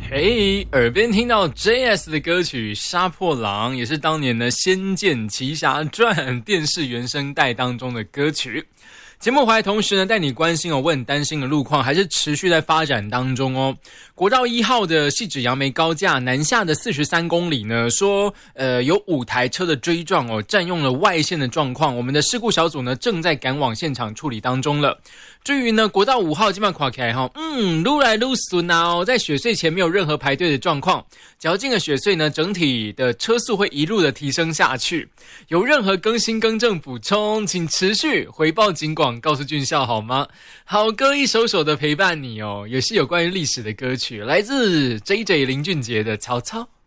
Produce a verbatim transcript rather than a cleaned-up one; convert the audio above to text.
嘿，耳边听到 J S 的歌曲《杀破狼》，也是当年的《仙剑奇侠传》电视原声带当中的歌曲。节目回来同时呢，带你关心哦，我很担心的路况还是持续在发展当中哦。国道一号的汐止杨梅高架南下的四十三公里呢，说呃有五台车的追撞哦，占用了外线的状况，我们的事故小组呢正在赶往现场处理当中了。至于呢，国道五号基本上看起来哈，嗯，撸来撸顺啊哦，在雪隧前没有任何排队的状况，较近的雪隧呢，整体的车速会一路的提升下去。有任何更新更正补充，请持续回报警广，告诉俊孝好吗？好歌一首首的陪伴你哦，也是有关于历史的歌曲，来自 J J 林俊杰的《曹操》。